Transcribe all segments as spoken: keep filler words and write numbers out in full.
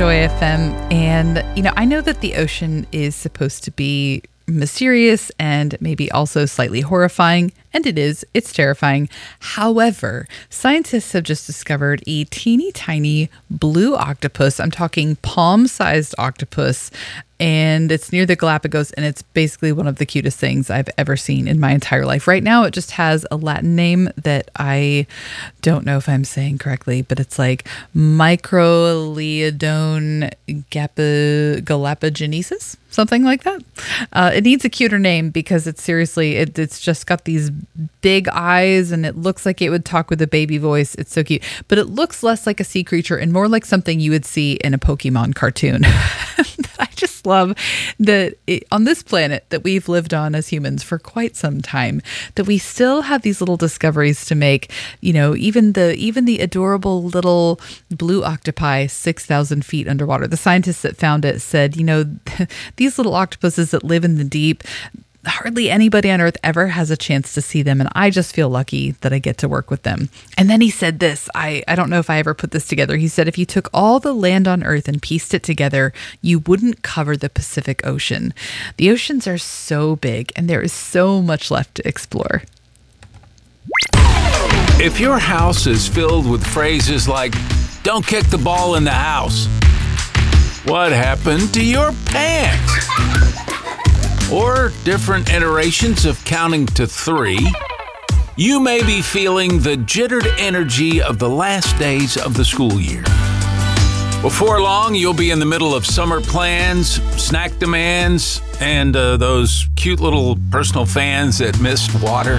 Joy F M. And, you know, I know that the ocean is supposed to be mysterious and maybe also slightly horrifying. And it is. It's terrifying. However, scientists have just discovered a teeny tiny blue octopus. I'm talking palm-sized octopus. And it's near the Galapagos, and it's basically one of the cutest things I've ever seen in my entire life. Right now, it just has a Latin name that I don't know if I'm saying correctly, but it's like Microleodon gapa- galapagensis, something like that. Uh, it needs a cuter name because it's seriously, it, it's just got these big eyes, and it looks like it would talk with a baby voice. It's so cute, but it looks less like a sea creature and more like something you would see in a Pokemon cartoon. I just love that it, on this planet that we've lived on as humans for quite some time, that we still have these little discoveries to make. You know, even the even the adorable little blue octopi six thousand feet underwater. The scientists that found it said, you know, these little octopuses that live in the deep, hardly anybody on Earth ever has a chance to see them, and I just feel lucky that I get to work with them. And then he said this, I, I don't know if I ever put this together. He said, if you took all the land on Earth and pieced it together, you wouldn't cover the Pacific Ocean. The oceans are so big, and there is so much left to explore. If your house is filled with phrases like, don't kick the ball in the house, what happened to your pants? Or different iterations of counting to three, you may be feeling the jittered energy of the last days of the school year. Before long, you'll be in the middle of summer plans, snack demands, and uh, those cute little personal fans that missed water.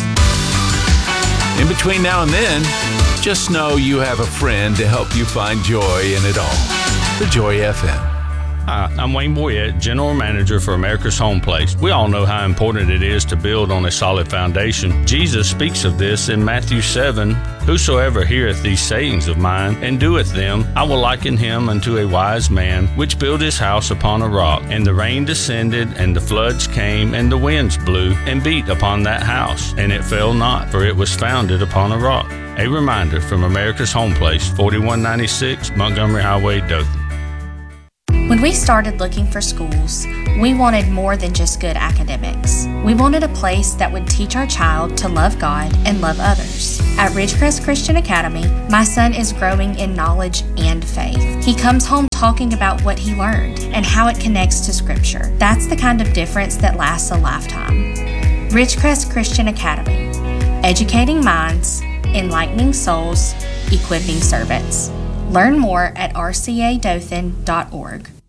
In between now and then, just know you have a friend to help you find joy in it all. The Joy F M. Hi, I'm Wayne Boyette, General Manager for America's Home Place. We all know how important it is to build on a solid foundation. Jesus speaks of this in Matthew seven. Whosoever heareth these sayings of mine and doeth them, I will liken him unto a wise man, which built his house upon a rock. And the rain descended, and the floods came, and the winds blew, and beat upon that house. And it fell not, for it was founded upon a rock. A reminder from America's Home Place, forty-one ninety-six Montgomery Highway, Dothan. When we started looking for schools, we wanted more than just good academics. We wanted a place that would teach our child to love God and love others. At Ridgecrest Christian Academy, my son is growing in knowledge and faith. He comes home talking about what he learned and how it connects to Scripture. That's the kind of difference that lasts a lifetime. Ridgecrest Christian Academy, educating minds, enlightening souls, equipping servants. Learn more at r c a dothan dot org.